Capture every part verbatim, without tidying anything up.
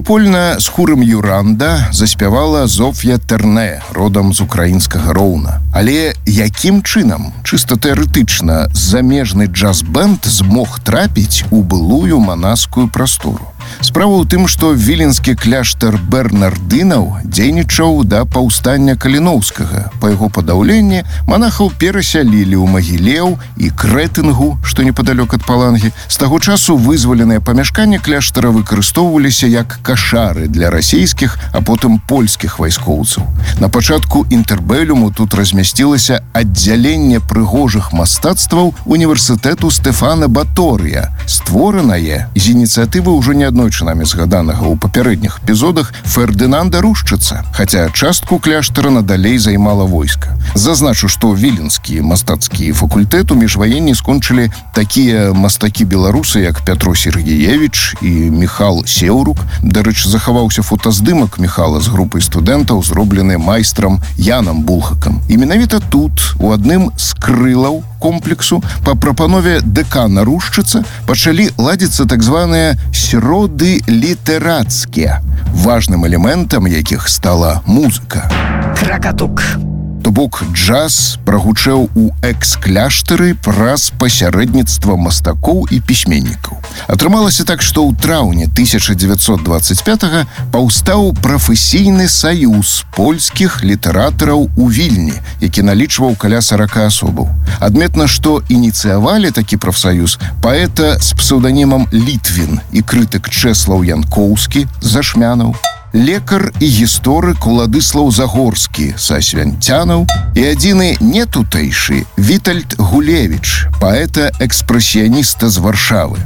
Супольна з хурам Юранда заспявала Зоф'я Терне, родам з украінскага Роўна. Але якім чынам, чыста тэарэтычна, замежны джаз-бэнд змог трапіць у былую манаскую прастору? Справа ў тым, што віленскі кляштар Бернардынаў дзейнічаў да паўстання Каліноўскага. Па яго падаўленні манахаў перасялілі ў Магілеў і Крэтынгу, што непадалёк ад Палангі. З таго часу вызваленыя памяшканні кляштара выкарыстоўваліся як кашары для расійскіх, а потым польскіх вайскоўцаў. На пачатку інтэрбэлюму тут размясцілася аддзяленне прыгожых мастацтваў універсітэту Стэфана Баторыя, створанае з ініцыятывы ўжо не аднойчы намі згаданага ў папярэдніх эпізодах Фердынанда Рушчыца, хаця частку кляштара надалей займала войска. Зазначу, што віленскі мастацкі факультэт у міжваенні скончылі такія мастакі-беларусы, як Пятро Сергеевич і Міхал Сеўрук. Дарэчы, захаваўся фотаздымак Міхала з групай студэнтаў, зроблены майстрам Янам Булхакам. І менавіта тут, у адным з крылаў комплексу, па прапанове дэкана Рушчыца пачалі ладзіцца так званыя сроды літэрацкія, важным элементам якіх стала музыка. Кракатук. То бок джаз прагучэў у экс-кляштары праз пасярэдніцтва мастакоў і пісьменнікаў. Атрымалася так, што ў траўні тысяча дзевяцьсот дваццаць пятага паўстаў прафесійны саюз польскіх літаратараў у Вільні, які налічваў каля сорока асобаў. Адметна, што ініцыявалі такі прафсаюз паэта з псеўданімам Літвін і крытык Чэслаў Янкоўскі з Ашмянаў, лекар і гісторык Уладыслаў Загорскі са Свянцянаў і адзіны нетутэйшы Вітальд Гулевіч, паэта-экспрэсіяніста з Варшавы.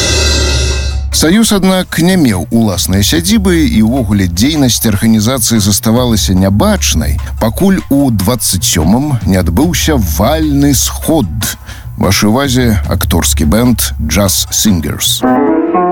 Саюз, аднак, не меў уласныя сядзібы, і ўвогуле дзейнасць арганізацыі заставалася нябачнай, пакуль у дваццаць сёмым не адбыўся вальны сход. Вашай увазе акторскі бэнд Jazz Singers.